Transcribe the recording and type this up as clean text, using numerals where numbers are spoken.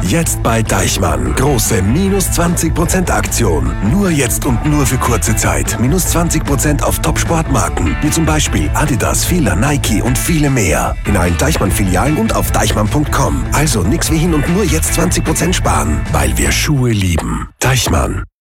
Jetzt bei Deichmann. Große minus 20% Aktion. Nur jetzt und nur für kurze Zeit. Minus 20% auf Top-Sportmarken. Wie zum Beispiel Adidas, Fila, Nike und viele mehr. In allen Deichmann-Filialen und auf deichmann.com. Also nix wie hin und nur jetzt 20% sparen. Weil wir Schuhe lieben. Deichmann.